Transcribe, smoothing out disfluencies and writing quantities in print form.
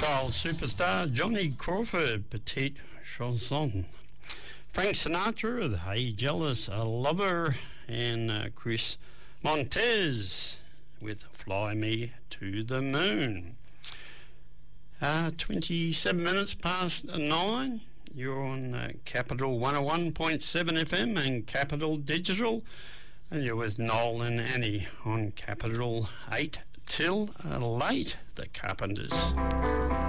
style superstar Johnny Crawford, Petite Chanson. Frank Sinatra, the Hey Jealous Lover, and Chris Montez with Fly Me to the Moon. 27 minutes past 9. You're on Capital 101.7 FM and Capital Digital, and you're with Noel and Annie on Capital 8 till late, the Carpenters.